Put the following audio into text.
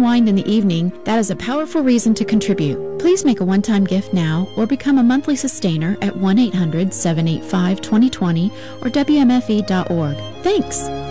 unwind in the evening, that is a powerful reason to contribute. Please make a one-time gift now or become a monthly sustainer at 1-800-785-2020 or WMFE.org. Thanks!